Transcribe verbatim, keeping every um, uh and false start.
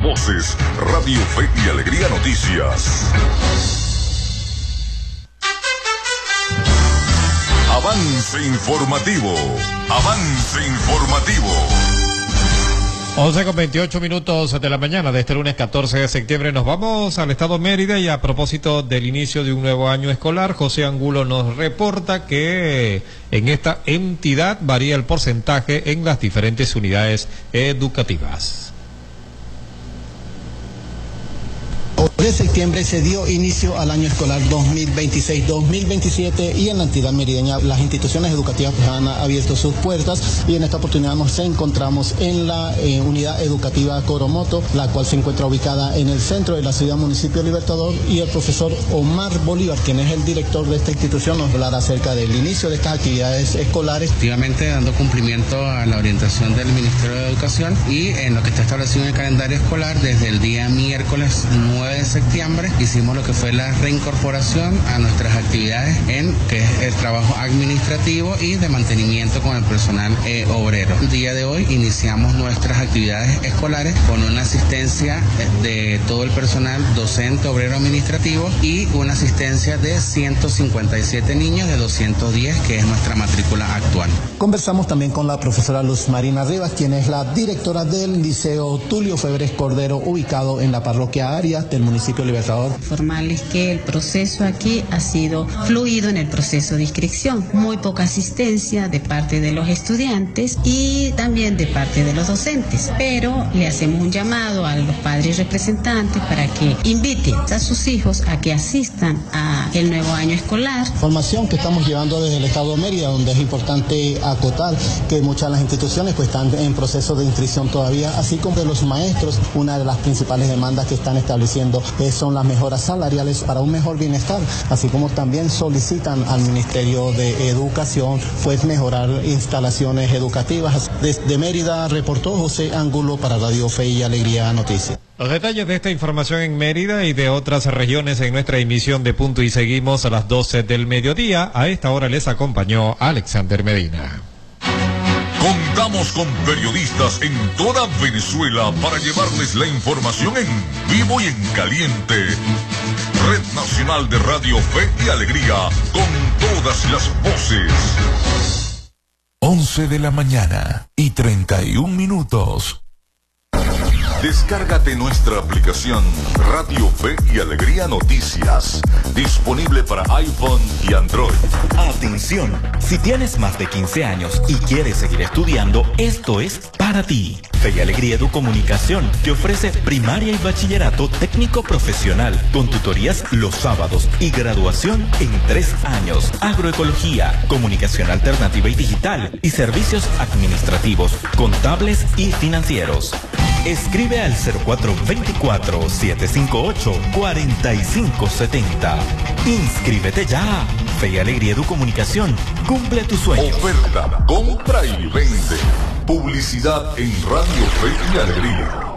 voces. Radio Fe y Alegría Noticias. Avance informativo. Avance informativo. once con veintiocho minutos de la mañana de este lunes catorce de septiembre. Nos vamos al estado Mérida y a propósito del inicio de un nuevo año escolar, José Angulo nos reporta que en esta entidad varía el porcentaje en las diferentes unidades educativas. De septiembre se dio inicio al año escolar dos mil veintiséis dos mil veintisiete y en la entidad merideña las instituciones educativas pues, han abierto sus puertas y en esta oportunidad nos encontramos en la eh, unidad educativa Coromoto, la cual se encuentra ubicada en el centro de la ciudad municipio Libertador, y el profesor Omar Bolívar, quien es el director de esta institución, nos hablará acerca del inicio de estas actividades escolares. Efectivamente, dando cumplimiento a la orientación del Ministerio de Educación y en lo que está establecido en el calendario escolar, desde el día miércoles nueve de septiembre hicimos lo que fue la reincorporación a nuestras actividades en que es el trabajo administrativo y de mantenimiento con el personal eh, obrero. El día de hoy iniciamos nuestras actividades escolares con una asistencia de todo el personal docente, obrero, administrativo y una asistencia de ciento cincuenta y siete niños de doscientos diez, que es nuestra matrícula actual. Conversamos también con la profesora Luz Marina Rivas, quien es la directora del Liceo Tulio Febres Cordero, ubicado en la parroquia Arias del municipio Libertador. Informarles que el proceso aquí ha sido fluido en el proceso de inscripción. Muy poca asistencia de parte de los estudiantes y también de parte de los docentes. Pero le hacemos un llamado a los padres representantes para que inviten a sus hijos a que asistan a el nuevo año escolar. Formación que estamos llevando desde el estado de Mérida, donde es importante acotar que muchas de las instituciones pues están en proceso de inscripción todavía, así como de los maestros. Una de las principales demandas que están estableciendo eh, son las mejoras salariales para un mejor bienestar, así como también solicitan al Ministerio de Educación pues mejorar instalaciones educativas. Desde Mérida reportó José Angulo para Radio Fe y Alegría Noticias. Los detalles de esta información en Mérida y de otras regiones en nuestra emisión de Punto y Seguimos a las doce del mediodía. A esta hora les acompañó Alexander Medina. Contamos con periodistas en toda Venezuela para llevarles la información en vivo y en caliente. Red Nacional de Radio Fe y Alegría, con todas las voces. once de la mañana y treinta y un minutos. Descárgate nuestra aplicación Radio Fe y Alegría Noticias, disponible para iPhone y Android. Atención, si tienes más de quince años y quieres seguir estudiando, esto es para ti. Fe y Alegría Educomunicación te ofrece primaria y bachillerato técnico profesional con tutorías los sábados y graduación en tres años. Agroecología, comunicación alternativa y digital y servicios administrativos, contables y financieros. Escribe al cero cuatro dos cuatro, siete cinco ocho, cuatro cinco siete cero. Inscríbete ya. Fe y Alegría Educomunicación. Cumple tus sueños. Oferta, compra y vende. Publicidad en Radio Fe y Alegría.